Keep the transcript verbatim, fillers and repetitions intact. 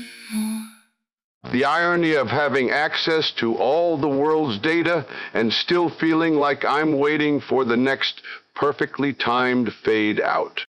The irony of having access to all the world's data and still feeling like I'm waiting for the next perfectly timed fade out.